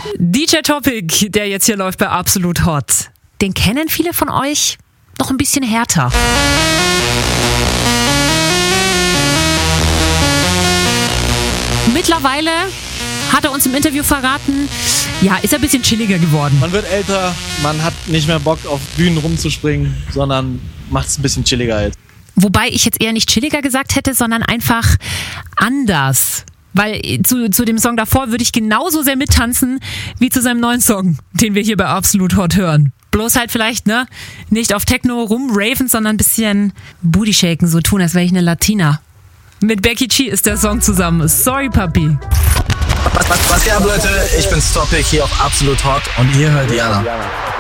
DJ Topic, der jetzt hier läuft bei Absolut Hot. Den kennen viele von euch noch ein bisschen härter. Mittlerweile hat er uns im Interview verraten, ja, ist er ein bisschen chilliger geworden. Man wird älter, man hat nicht mehr Bock auf Bühnen rumzuspringen, sondern macht es ein bisschen chilliger jetzt. Wobei ich jetzt eher nicht chilliger gesagt hätte, sondern einfach anders. Weil zu dem Song davor würde ich genauso sehr mittanzen wie zu seinem neuen Song, den wir hier bei Absolut Hot hören. Bloß halt vielleicht, nicht auf Techno rumraven, sondern ein bisschen Booty shaken, so tun, als wäre ich eine Latina. Mit Becky G ist der Song zusammen. Sorry, Papi. Was geht ab, Leute? Ich bin's Topic hier auf Absolut Hot und ihr hört Diana.